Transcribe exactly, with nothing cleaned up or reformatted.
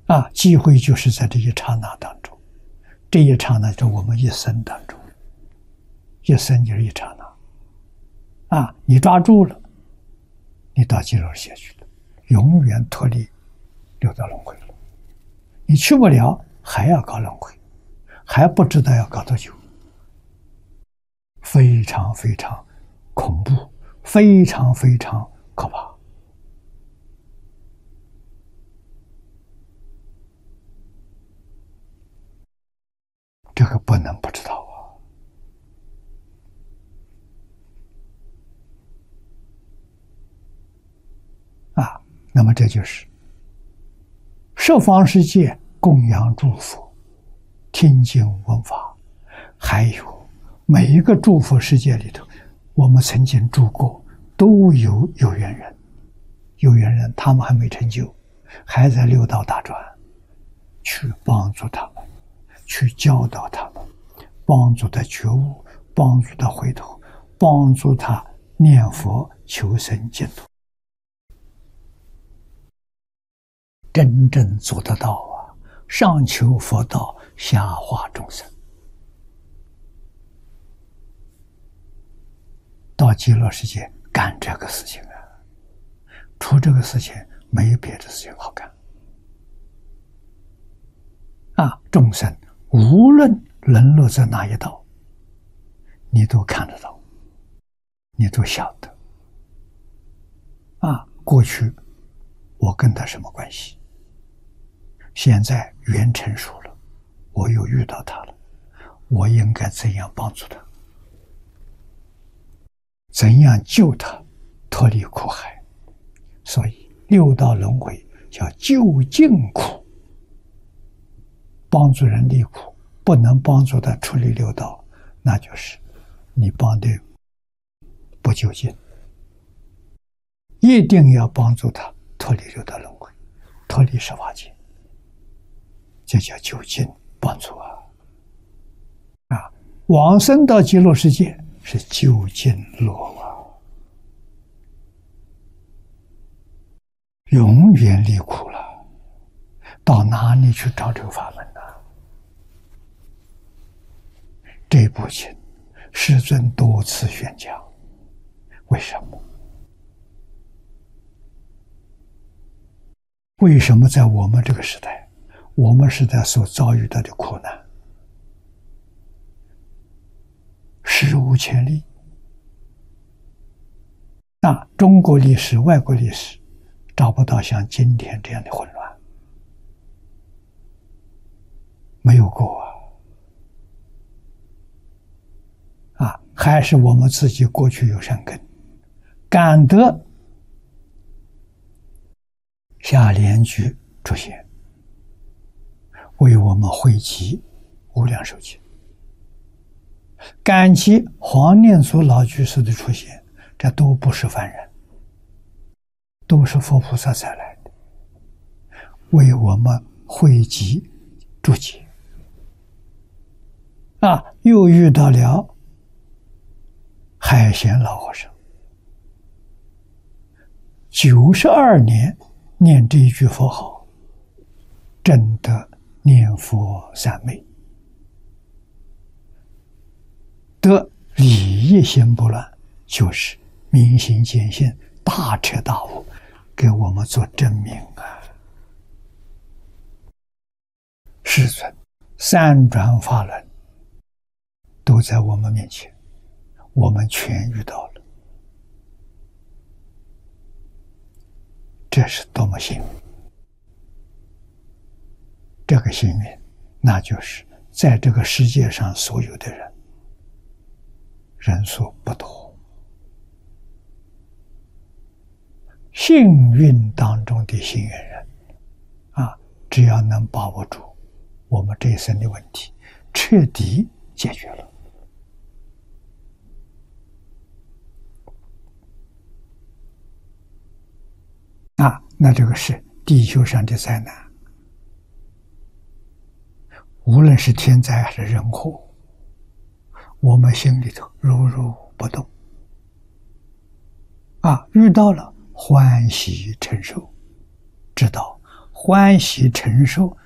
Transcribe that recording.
啊，机会就是在这一刹那当中，这一刹那就是我们一生当中，一生就是一刹那，啊，你抓住了，你到极乐世界去了，永远脱离六道轮回了。你去不了，还要搞轮回，还不知道要搞多久，非常非常恐怖，非常非常可怕。这个不能不知道啊！啊，那么这就是十方世界供养诸佛，听经闻法，还有每一个诸佛世界里头，我们曾经住过，都有有缘人，有缘人他们还没成就，还在六道打转，去帮助他们，去教导他们，帮助他觉悟，帮助他回头，帮助他念佛求生净土，真正做得到啊！上求佛道，下化众生，到极乐世界干这个事情啊！除这个事情，没别的事情好干啊！众生无论沦落在哪一道，你都看得到，你都晓得啊！过去我跟他什么关系？现在缘成熟了，我又遇到他了，我应该怎样帮助他？怎样救他脱离苦海？所以六道轮回叫救尽苦，帮助人离苦，不能帮助他出离六道，那就是你帮的不究竟。一定要帮助他脱离六道轮回，脱离十法界，这叫究竟帮助啊！啊，往生到极乐世界是究竟乐啊，永远离苦了。到哪里去找这个法门呢？这部经世尊多次宣讲，为什么？为什么在我们这个时代，我们时代所遭遇到的苦难史无前例？那中国历史、外国历史找不到像今天这样的混乱，没有过啊！啊，还是我们自己过去有善根，感得下莲居出现，为我们汇集无量寿经，感其黄念祖老居士的出现，这都不是凡人，都是佛菩萨才来的，为我们汇集注解啊！又遇到了海贤老和尚，九十二年念这一句佛号，证得念佛三昧，得理业心不乱，就是明心见性，大彻大悟，给我们做证明啊！世尊三转法轮都在我们面前，我们全遇到了，这是多么幸运！这个幸运，那就是在这个世界上所有的人，人数不多，幸运当中的幸运人啊！只要能把握住，我们这一生的问题彻底解决了啊！那这个是地球上的灾难，无论是天灾还是人祸，我们心里头如如不动啊！遇到了欢喜承受，知道欢喜承受